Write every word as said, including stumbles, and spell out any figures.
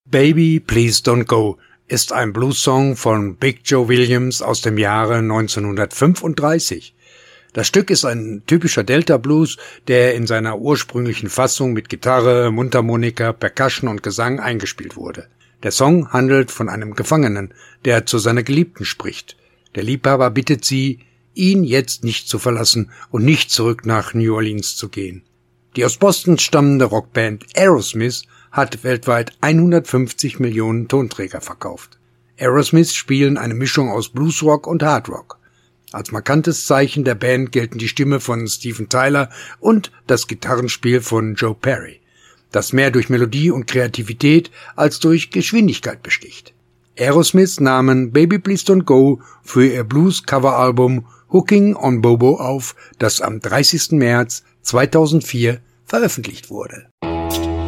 Baby, Please Don't Go ist ein Blues-Song von Big Joe Williams aus dem Jahre neunzehnhundertfünfunddreißig. Das Stück ist ein typischer Delta-Blues, der in seiner ursprünglichen Fassung mit Gitarre, Mundharmonika, Percussion und Gesang eingespielt wurde. Der Song handelt von einem Gefangenen, der zu seiner Geliebten spricht. Der Liebhaber bittet sie, ihn jetzt nicht zu verlassen und nicht zurück nach New Orleans zu gehen. Die aus Boston stammende Rockband Aerosmith hat weltweit hundertfünfzig Millionen Tonträger verkauft. Aerosmith spielen eine Mischung aus Bluesrock und Hardrock. Als markantes Zeichen der Band gelten die Stimme von Steven Tyler und das Gitarrenspiel von Joe Perry, das mehr durch Melodie und Kreativität als durch Geschwindigkeit besticht. Aerosmith nahmen Baby Please Don't Go für ihr Blues-Cover-Album Hooking on Bobo auf, das am dreißigsten März zweitausendvier veröffentlicht wurde.